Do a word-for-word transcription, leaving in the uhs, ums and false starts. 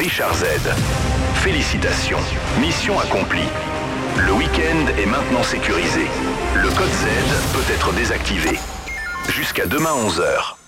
Richard Z. Félicitations, mission accomplie. Le week-end est maintenant sécurisé. Le code Z peut être désactivé. Jusqu'à demain onze heures.